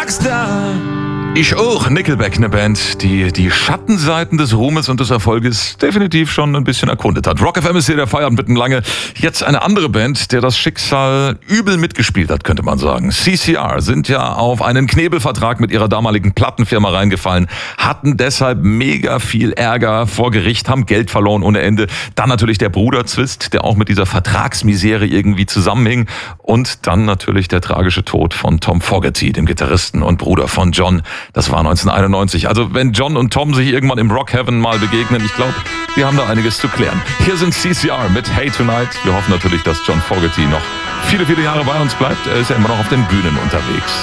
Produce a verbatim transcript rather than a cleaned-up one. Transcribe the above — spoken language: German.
Rockstar. Ich auch, Nickelback, eine Band, die die Schattenseiten des Ruhmes und des Erfolges definitiv schon ein bisschen erkundet hat. Rock F M ist hier der Feierabend mitten lange. Jetzt eine andere Band, der das Schicksal übel mitgespielt hat, könnte man sagen. C C R sind ja auf einen Knebelvertrag mit ihrer damaligen Plattenfirma reingefallen, hatten deshalb mega viel Ärger vor Gericht, haben Geld verloren ohne Ende. Dann natürlich der Bruderzwist, der auch mit dieser Vertragsmisere irgendwie zusammenhing. Und dann natürlich der tragische Tod von Tom Fogerty, dem Gitarristen und Bruder von John. Das war neunzehnhunderteinundneunzig. Also wenn John und Tom sich irgendwann im Rock Heaven mal begegnen, ich glaube, die haben da einiges zu klären. Hier sind C C R mit Hey Tonight. Wir hoffen natürlich, dass John Fogerty noch viele, viele Jahre bei uns bleibt. Er ist ja immer noch auf den Bühnen unterwegs.